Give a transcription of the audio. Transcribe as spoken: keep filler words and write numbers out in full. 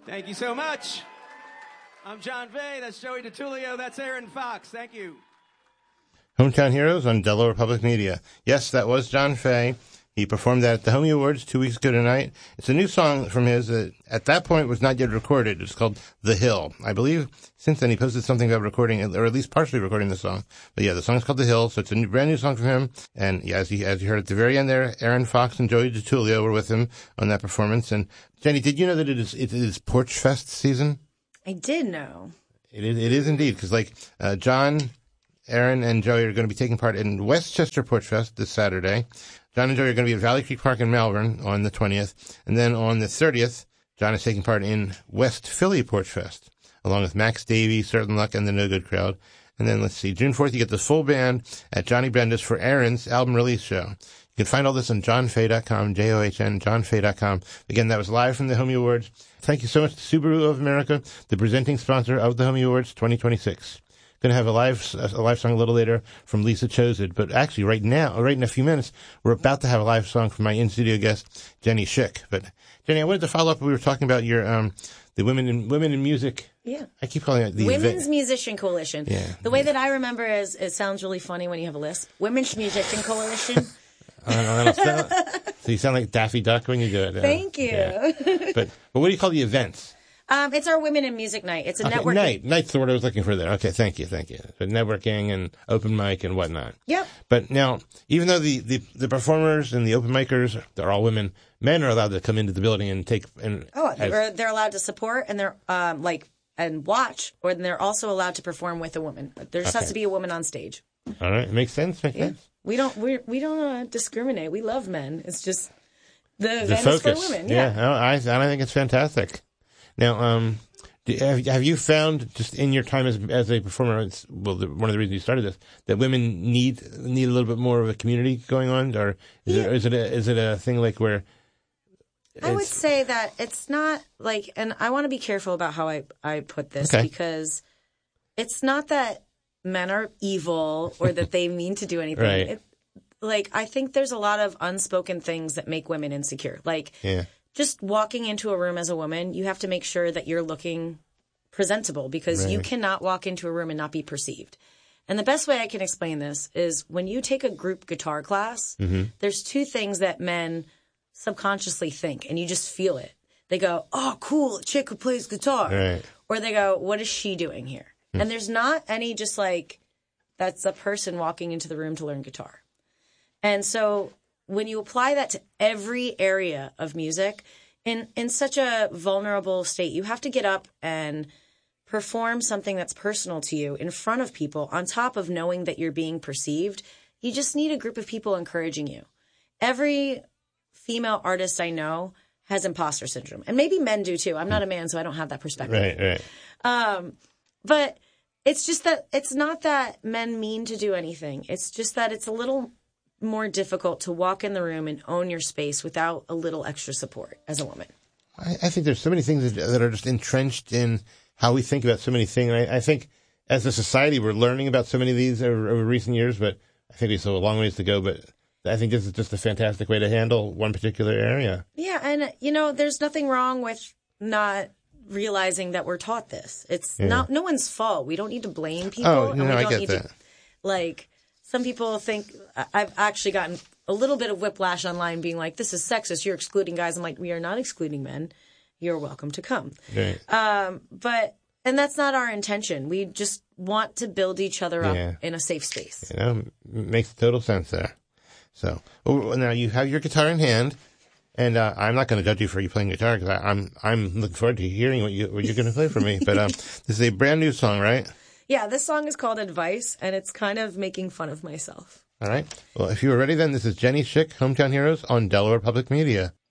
Thank you so much. I'm John Fay. That's Joey DiTullio. That's Aaron Fox. Thank you. Hometown Heroes on Delaware Public Media. Yes, that was John Fay. He performed that at the Homie Awards two weeks ago tonight. It's a new song from his that at that point was not yet recorded. It's called The Hill. I believe since then he posted something about recording, or at least partially recording the song. But yeah, the song's called The Hill, so it's a new, brand new song from him. And yeah, as, he, as you heard at the very end there, Aaron Fox and Joey DiTullio were with him on that performance. And Jenny, did you know that it is, it is Porch Fest season? I did know. It is, it is indeed, because like uh, John, Aaron, and Joey are going to be taking part in Westchester Porch Fest this Saturday. John and Joey are going to be at Valley Creek Park in Malvern on the twentieth. And then on the thirtieth, John is taking part in West Philly Porch Fest, along with Max Davey, Certain Luck, and the No Good Crowd. And then let's see, June fourth, you get the full band at Johnny Brenda's for Aaron's album release show. You can find all this on john fay dot com, J O H N, john fay dot com. Again, that was live from the Homie Awards. Thank you so much to Subaru of America, the presenting sponsor of the Homie Awards twenty twenty-six. Going to have a live a live song a little later from Lisa Chosid, but actually right now, right in a few minutes, we're about to have a live song from my in-studio guest Jenny Schick. But Jenny, I wanted to follow up. We were talking about your um the women in women in music. Yeah, I keep calling it the Women's event. Musician Coalition. Yeah, the way that I remember is it sounds really funny when you have a lisp. Women's Musician Coalition. I don't know, I don't sound, so you sound like Daffy Duck when you do it. Uh, Thank you. Yeah. But but what do you call the events? Um, it's our Women in Music Night. It's a okay, networking. Night. Night's the word I was looking for there. Okay, thank you, thank you. But networking and open mic and whatnot. Yep. But now, even though the, the, the performers and the open micers, they're all women, men are allowed to come into the building and take... and Oh, have, they're, they're allowed to support and they're, um, like, and watch, or they're also allowed to perform with a woman. There just okay. has to be a woman on stage. All right. Makes sense. Makes yeah. sense. We don't, we we don't uh, discriminate. We love men. It's just the, The event focus. is for women. Yeah. yeah I, I think it's fantastic. Now, um... Have, have you found, just in your time as as a performer, it's, well, the, one of the reasons you started this, that women need need a little bit more of a community going on, or is, yeah. it, is it a is it a thing like where? I would say that it's not like, and I want to be careful about how I I put this okay. because it's not that men are evil or that they mean to do anything. Right. It, like I think there's a lot of unspoken things that make women insecure. Like. Yeah. Just walking into a room as a woman, you have to make sure that you're looking presentable because right. you cannot walk into a room and not be perceived. And the best way I can explain this is when you take a group guitar class, mm-hmm. there's two things that men subconsciously think, and you just feel it. They go, oh, cool, a chick who plays guitar. Right. Or they go, what is she doing here? Mm. And there's not any just like, that's a person walking into the room to learn guitar. And so when you apply that to every area of music, in, in such a vulnerable state, you have to get up and perform something that's personal to you in front of people on top of knowing that you're being perceived. You just need a group of people encouraging you. Every female artist I know has imposter syndrome. And maybe men do too. I'm not a man, so I don't have that perspective. Right, right. Um, but it's just that it's not that men mean to do anything. It's just that it's a little more difficult to walk in the room and own your space without a little extra support as a woman. I, I think there's so many things that, that are just entrenched in how we think about so many things. I, I think as a society, we're learning about so many of these over, over recent years, but I think we still have a long ways to go. But I think this is just a fantastic way to handle one particular area. Yeah. And, you know, there's nothing wrong with not realizing that we're taught this. It's yeah. not no one's fault. We don't need to blame people. Oh, and no, we don't I get need that. To, like, some people think I've actually gotten a little bit of whiplash online being like, this is sexist. You're excluding guys. I'm like, we are not excluding men. You're welcome to come. Right. Um, but, and that's not our intention. We just want to build each other up yeah. in a safe space. You know, makes total sense there. So, well, now you have your guitar in hand, and uh, I'm not going to judge you for you playing guitar because I'm I'm looking forward to hearing what you what you're going to play for me. But um, this is a brand new song, right? Yeah, this song is called Advice, and it's kind of making fun of myself. All right. Well, if you were ready, then this is Jenny Schick, Hometown Heroes on Delaware Public Media.